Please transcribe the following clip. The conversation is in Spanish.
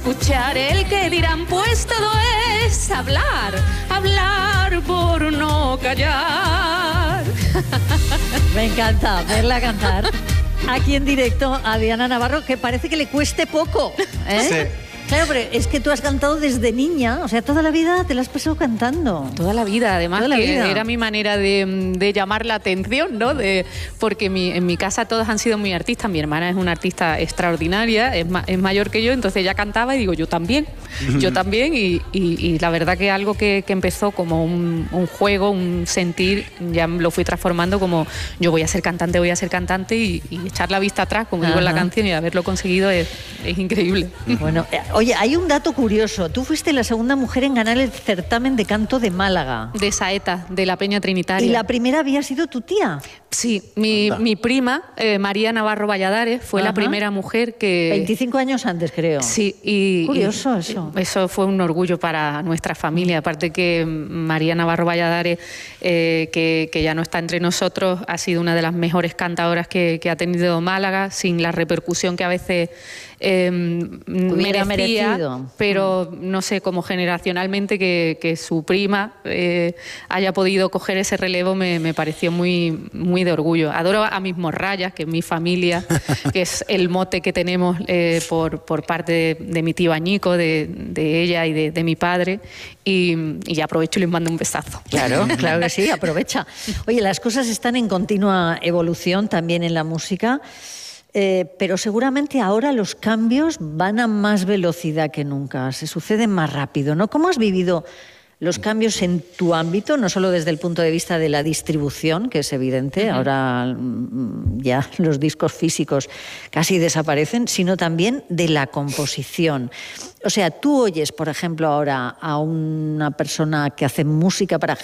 escuchar el que dirán, pues todo es hablar, hablar por no callar. Me encanta verla cantar aquí en directo a Diana Navarro, que parece que le cueste poco, ¿eh? Sí. Claro, pero es que tú has cantado desde niña, o sea, toda la vida te la has pasado cantando. Toda la vida, además, Toda la que vida. era mi manera de llamar la atención, ¿no? Porque en mi casa todos han sido muy artistas. Mi hermana es una artista extraordinaria, es mayor que yo, entonces ella cantaba y digo, yo también, y la verdad que algo que empezó como un juego, un sentir, ya lo fui transformando como yo voy a ser cantante y echar la vista atrás, como digo en la canción, y haberlo conseguido es increíble. Bueno, oye, hay un dato curioso. Tú fuiste la segunda mujer en ganar el certamen de canto de Málaga. De Saeta, de la Peña Trinitaria. Y la primera había sido tu tía. Sí, mi prima, María Navarro Valladares, fue la primera mujer que... 25 años antes, creo. Sí, curioso eso. Eso fue un orgullo para nuestra familia. Aparte que María Navarro Valladares, que ya no está entre nosotros, ha sido una de las mejores cantadoras que ha tenido Málaga, sin la repercusión que a veces Hubiera merecido. Pero no sé, como generacionalmente que su prima haya podido coger ese relevo me pareció muy, muy de orgullo. Adoro a mis morrayas, que es mi familia, que es el mote que tenemos por parte de mi tío Añico, de ella y de mi padre, y aprovecho y les mando un besazo. Claro, claro que sí, aprovecha. Oye, las cosas están en continua evolución también en la música. Pero seguramente ahora los cambios van a más velocidad que nunca, se suceden más rápido, ¿no? ¿Cómo has vivido los cambios en tu ámbito, no solo desde el punto de vista de la distribución, que es evidente, ahora ya los discos físicos casi desaparecen, sino también de la composición? O sea, tú oyes, por ejemplo, ahora a una persona que hace música para